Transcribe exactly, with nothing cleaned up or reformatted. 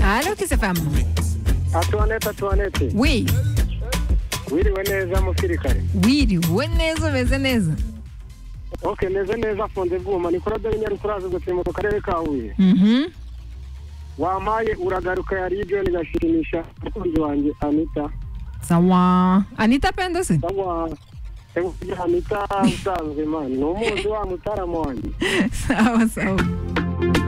Allô, Kiss F M. Antoinette, Antoinette. Oui. Wiriwe neza musirikare. Wiriwe neza umeze neza. Okay, neza neza fonde bwuma ni kora dore nyarukuraza gutema mu karere ka Huye. Mhm. Wamaye uragaruka ya region gashimisha mukunzi wanjye Anita. Sawa. Anita Pendo se? Sawa. Ewo Anita usanzwe man. No muzi wa mutaramo wanjye. Sawa sawa.